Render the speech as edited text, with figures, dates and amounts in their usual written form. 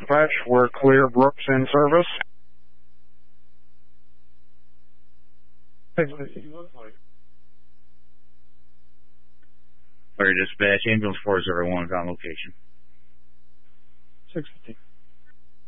dispatch. We're clear. Brooks in service. Clear dispatch. Ambulance 401 is on location. 615.